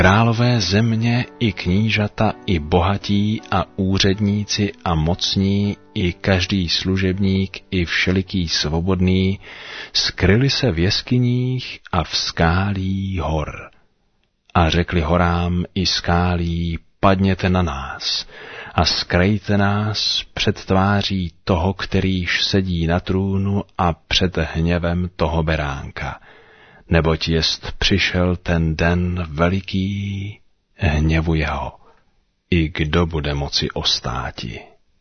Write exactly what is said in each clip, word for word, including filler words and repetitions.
Králové země i knížata i bohatí a úředníci a mocní i každý služebník i všeliký svobodný skryli se v jeskyních a v skálí hor. A řekli horám i skálí, padněte na nás a skrejte nás před tváří toho, kterýž sedí na trůnu a před hněvem toho beránka. Neboť jest přišel ten den veliký hněvu jeho. I kdo bude moci ostáti?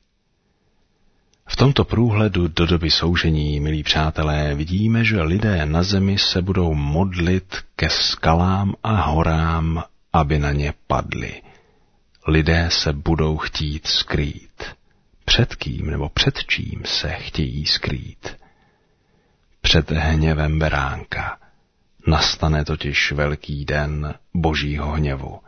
V tomto průhledu do doby soužení, milí přátelé, vidíme, že lidé na zemi se budou modlit ke skalám a horám, aby na ně padli. Lidé se budou chtít skrýt. Před kým nebo před čím se chtějí skrýt? Před hněvem beránka. Nastane totiž velký den Božího hněvu.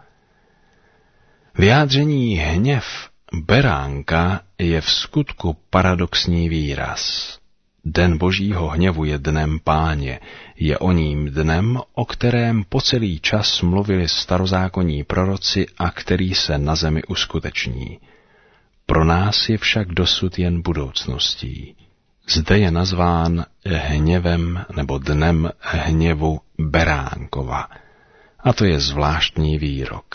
Vyjádření hněv beránka je v skutku paradoxní výraz. Den Božího hněvu je dnem Páně, je oním dnem, o kterém po celý čas mluvili starozákonní proroci a který se na zemi uskuteční. Pro nás je však dosud jen budoucností. Zde je nazván hněvem nebo dnem hněvu beránkova. A to je zvláštní výrok.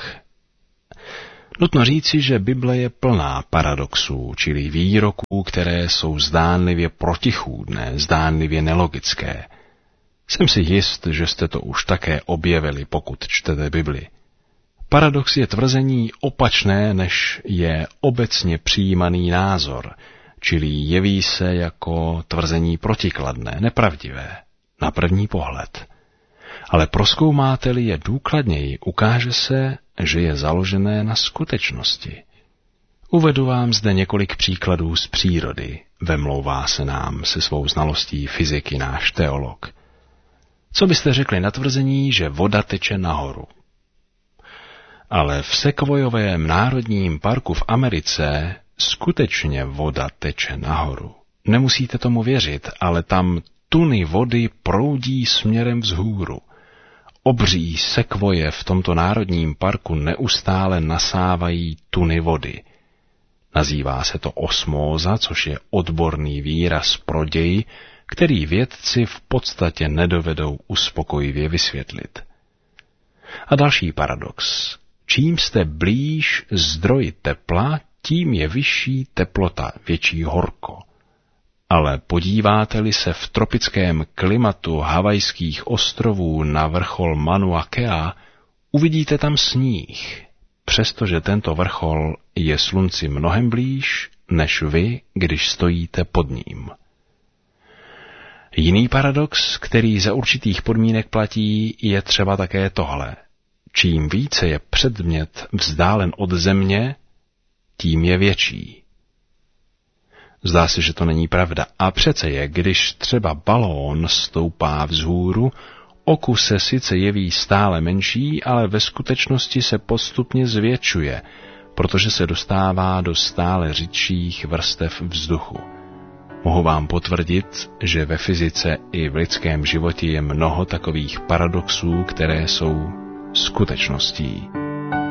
Nutno říci, že Bible je plná paradoxů, čili výroků, které jsou zdánlivě protichůdné, zdánlivě nelogické. Jsem si jist, že jste to už také objevili, pokud čtete Bibli. Paradox je tvrzení opačné, než je obecně přijímaný názor, čili jeví se jako tvrzení protikladné, nepravdivé, na první pohled. Ale prozkoumáte-li je důkladněji, ukáže se, že je založené na skutečnosti. Uvedu vám zde několik příkladů z přírody, vemlouvá se nám se svou znalostí fyziky náš teolog. Co byste řekli na tvrzení, že voda teče nahoru? Ale v Sekvojovém národním parku v Americe skutečně voda teče nahoru. Nemusíte tomu věřit, ale tam tuny vody proudí směrem vzhůru. Obří sekvoje v tomto národním parku neustále nasávají tuny vody. Nazývá se to osmóza, což je odborný výraz pro děj, který vědci v podstatě nedovedou uspokojivě vysvětlit. A další paradox. Čím jste blíž zdroji tepla, tím je vyšší teplota, větší horko. Ale podíváte-li se v tropickém klimatu Havajských ostrovů na vrchol Mauna Kea, uvidíte tam sníh, přestože tento vrchol je slunci mnohem blíž, než vy, když stojíte pod ním. Jiný paradox, který za určitých podmínek platí, je třeba také tohle. Čím více je předmět vzdálen od země, tím je větší. Zdá se, že to není pravda. A přece je, když třeba balón stoupá vzhůru, oku se sice jeví stále menší, ale ve skutečnosti se postupně zvětšuje, protože se dostává do stále řidších vrstev vzduchu. Mohu vám potvrdit, že ve fyzice i v lidském životě je mnoho takových paradoxů, které jsou skutečností.